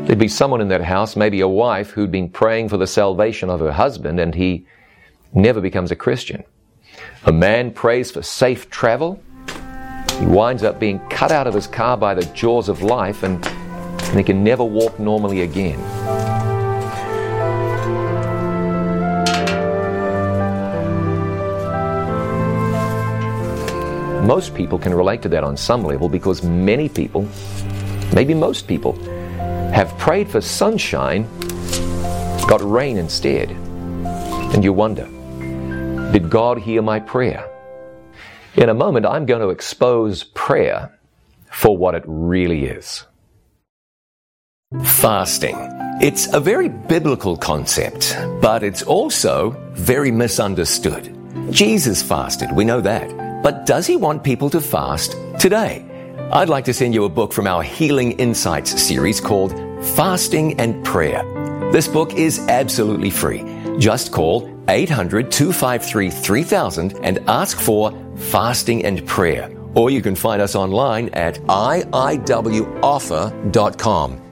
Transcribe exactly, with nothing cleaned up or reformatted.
There'd be someone in that house, maybe a wife, who'd been praying for the salvation of her husband, and he never becomes a Christian. A man prays for safe travel. He winds up being cut out of his car by the jaws of life, and, and he can never walk normally again. Most people can relate to that on some level, because many people, maybe most people, have prayed for sunshine, got rain instead. And you wonder, did God hear my prayer? In a moment, I'm going to expose prayer for what it really is. Fasting. It's a very biblical concept, but it's also very misunderstood. Jesus fasted, we know that. But does he want people to fast today? I'd like to send you a book from our Healing Insights series called Fasting and Prayer. This book is absolutely free. Just call eight hundred, two five three, three thousand and ask for Fasting and Prayer. Or you can find us online at I I W offer dot com.